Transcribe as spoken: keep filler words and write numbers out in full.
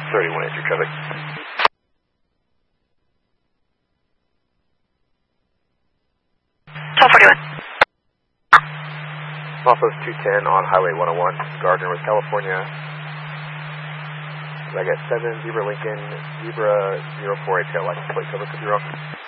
thirty-one eight through traffic. twelve forty-one. Northwest two ten on Highway one oh one, Gardner, West California. I got seven Zebra Lincoln, Zebra zero four eight tail license plate cover, could be wrong.